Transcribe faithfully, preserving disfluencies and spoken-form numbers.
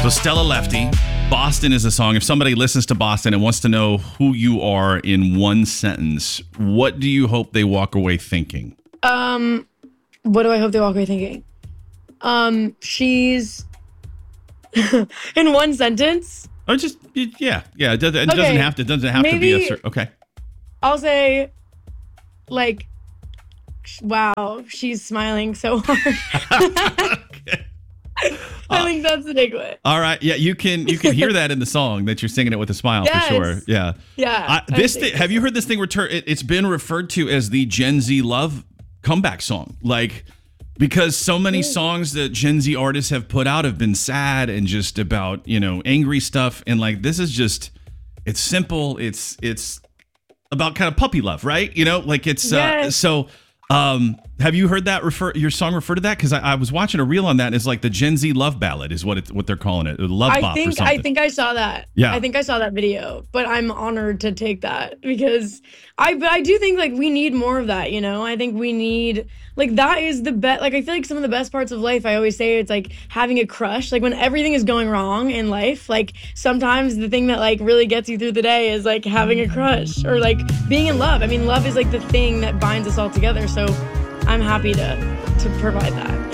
So Stella Lefty, Boston is a song. If somebody listens to Boston and wants to know who you are in one sentence, what do you hope they walk away thinking? Um, what do I hope they walk away thinking? Um, she's in one sentence. Oh, just yeah, yeah. It doesn't, it Okay, doesn't have to. It doesn't have to be a maybe- certain. Okay. I'll say, like, wow, she's smiling so hard. Okay. I think that's the takeaway. All right. Yeah, you can you can hear that in the song that you're singing it with a smile Yes. for sure. Yeah. Yeah. I, this I thing, think have you heard this thing return? It, it's been referred to as the Gen Z love comeback song. Like, because so many songs that Gen Z artists have put out have been sad and just about, you know, angry stuff. And like, this is just, it's simple. It's, it's about kind of puppy love, right? You know, like it's, uh, Yes. so, um, have you heard that refer, your song refer to that? Cause I, I was watching a reel on that. And it's like the Gen Z love ballad is what it, what they're calling it. A love I bop or think something. I think I saw that. Yeah. I think I saw that video, but I'm honored to take that because I but I do think like we need more of that, you know? I think we need like that is the best like I feel like some of the best parts of life, I always say it's like having a crush. Like when everything is going wrong in life, like sometimes the thing that like really gets you through the day is like having a crush or like being in love. I mean, love is like the thing that binds us all together. So I'm happy to to provide that.